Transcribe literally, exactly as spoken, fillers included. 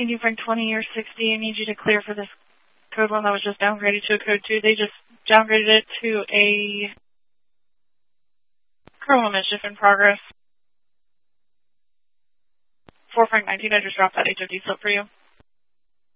continue for twenty or sixty. I need you to clear for this code one that was just downgraded to a code two. They just downgraded it to a criminal mischief in progress. four Frank nineteen, I just dropped that H O D slip for you.